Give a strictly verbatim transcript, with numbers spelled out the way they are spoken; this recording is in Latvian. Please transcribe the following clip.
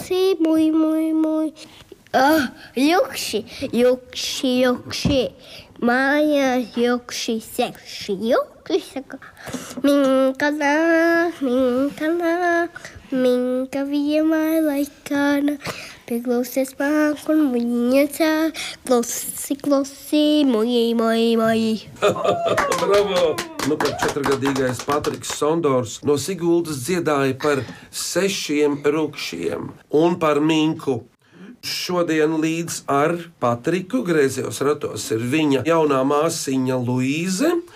glosi, muy, muy, muy. Ah, jukši, jukši, jukši. Mājās jukši, sekši, jukši, saka. Minka nāk, minka nāk, minka vienmēr laikāna. Pie klausies māk un viņa cāk. Klosi, klosi, muji, muji, muji. Bravo! Nu, kad četrgadīgais Patriks Sondors no Siguldas dziedāja par sešiem rukšiem un par minku. Šodien līdz ar Patriku griezos ratos ir viņa jaunā māsiņa Luīze